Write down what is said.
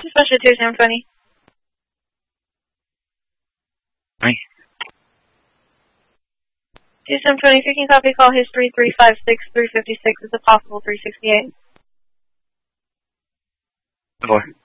Special 2720. Hi. 2720, if you can copy call history 356, 356 is a possible 368. Hello.